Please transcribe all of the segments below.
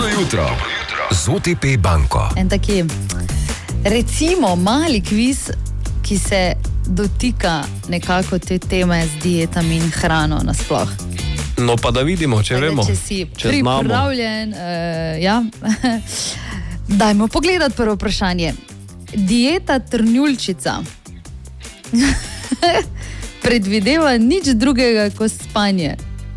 Dobro jutro z OTP banko. En taki, recimo, mali kviz, ki se dotika nekako te teme z dietami in hrano nasploh. No pa da vidimo, če vemo. Če si pripravljen, ja. Dajmo pogledati prvo vprašanje. Dieta trnjulčica predvideva nič drugega kot spanje.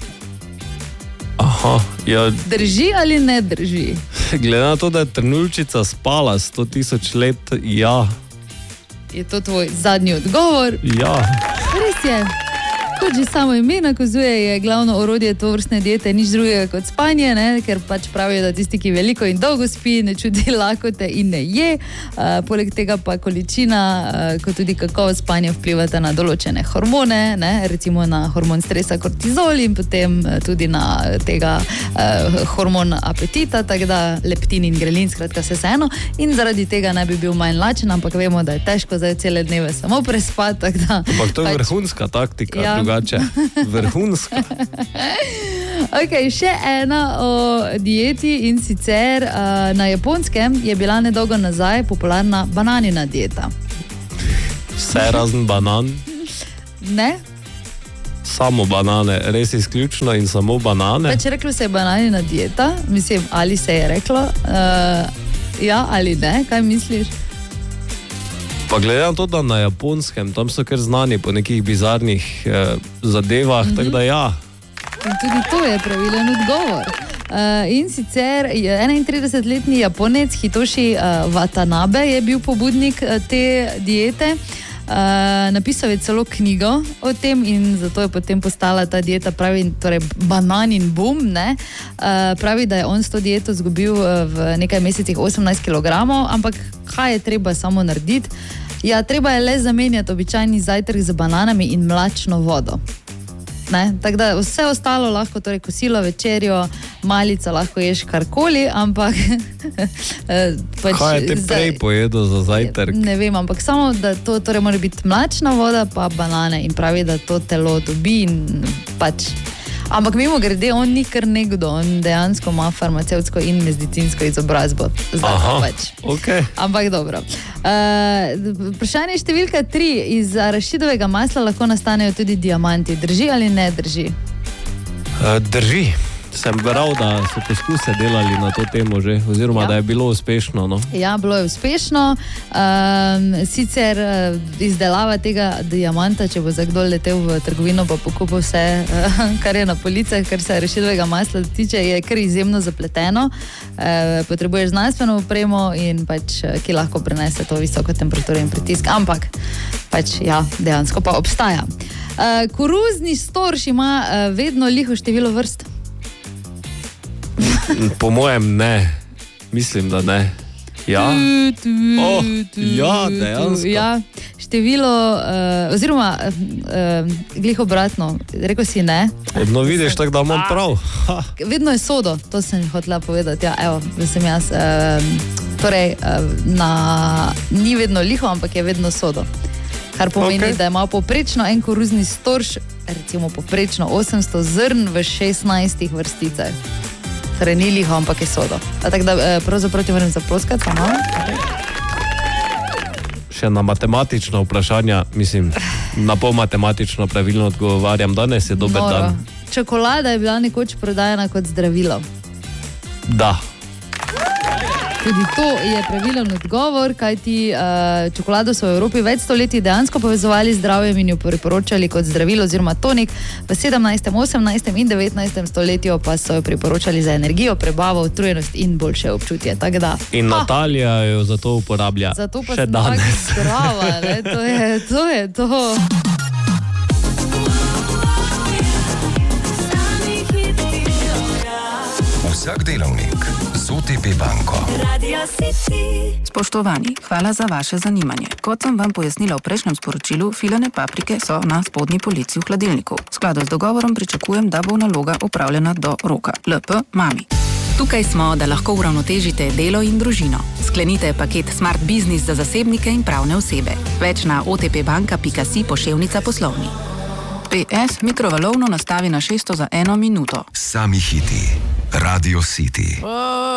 Aha, ja. Drži ali ne drži? Glede na to, da je trnulčica spala 100.000 let, ja. Je to tvoj zadnji odgovor? Ja. Res je. Kot že samo ime nakazuje, je glavno orodje tovrstne diete nič drugega kot spanje, ne? Ker pač pravijo, da tisti, ki veliko in dolgo spi, ne čuti lakote in ne je. Poleg tega pa količina, kot tudi kakovost spanja vplivata na določene hormone, ne? Recimo na hormon stresa kortizol in potem tudi na tega hormon apetita, tako da leptin in grelin, skratka vseeno. In zaradi tega naj bi bil manj lačen, ampak vemo, da je težko zdaj cele dneve samo prespati, tako da... Ampak to je vrhunska taktika, ja. Drugače. Vrhunska. Ok, še ena o dieti in sicer na Japonskem je bila nedolgo nazaj popularna bananina dieta. Vse razen banan? Ne? Samo banane, res izključno in samo banane? Pač reklo se je bananina dieta, mislim, ali se je reklo, ja ali ne, kaj misliš? Pa glede na to, da na Japonskem, tam so kar znani po nekih bizarnih zadevah, tako da ja. In tudi to je pravilen odgovor. In sicer 31-letni Japonec Hitoshi Watanabe je bil pobudnik te diete. Napisal je celo knjigo o tem in zato je potem postala ta dieta pravi, torej bananin boom, ne? Pravi, da je on s to dieto izgubil v nekaj mesecih 18 kg, ampak kaj je treba samo narediti? Ja, treba je le zamenjati običajni zajtrk z bananami in mlačno vodo. Tako da vse ostalo lahko, torej kosilo, večerjo, malico, lahko ješ karkoli, ampak... Kaj je te prej pojedel za zajtrk? Ne vem, ampak samo, da to torej mora biti mlačna voda pa banane in pravi, da to telo dobi in pač... Ampak mimo grede, on ni kar nekdo, on dejansko ima farmacevtsko in medicinsko izobrazbo. Aha, pač. Ok. Ampak dobro. Vprašanje številka 3. Iz arašidovega masla lahko nastanejo tudi diamanti. Drži ali ne drži? Drži. Sem bral, da so poskuse delali na to temo že, oziroma ja. Da je bilo uspešno. No? Ja, bilo je uspešno. Sicer izdelava tega diamanta, če bo za kdo letel v trgovino pa pokupil vse, kar je na policah, kar se arašidovega masla tiče, je kar izjemno zapleteno. Potrebuješ znanstveno opremo in pač, ki lahko prenese to visoko temperaturo in pritisk. Ampak pač, ja, dejansko pa obstaja. Koruzni storž ima vedno liho število vrst. Po mojem ne. Mislim, da ne. Ja? Ja, dejansko. Ja, število, oziroma glih obratno, rekel si ne. No vidiš, tako da imam prav. Vedno je sodo, to sem hotela povedati. Ja, evo, da sem jaz. Torej, ni vedno liho, ampak je vedno sodo. Kar pomeni, da ima poprečno en koruzni storž, recimo poprečno 800 zrn v 16 vrsticah. Torej ni liho, ampak je sodo. Tako da pravzaprav ti moram zaploskati, no? Še na matematično vprašanje, mislim, na pol matematično pravilno odgovarjam. Danes je dober dan. Čokolada je bila nekoč prodajana kot zdravilo. Da. Tudi to je pravilen odgovor, kajti čokolado so v Evropi več stoletij dejansko povezovali z zdravjem in jo priporočali kot zdravilo oziroma tonik. V 17., 18. in 19. stoletju pa so jo priporočali za energijo, prebavo, utrujenost in boljše občutje. In Natalija jo zato uporablja zato pa še danes. Zato pa zdrava, ne? To je to. Vsak delavnik z OTP banko. Spoštovani, hvala za vaše zanimanje. Kot sem vam pojasnila v prejšnjem sporočilu, filane paprike so na spodnji polici v hladilniku. V skladu z dogovorom pričakujem, da bo naloga opravljena do roka. LP mami. Tukaj smo, da lahko uravnotežite delo in družino. Sklenite paket Smart Business za zasebnike in pravne osebe. Več na otpbanka.si/poslovni. PS mikrovalovno nastavi na 600 za 1 minuto. Sami hiti. Radio City.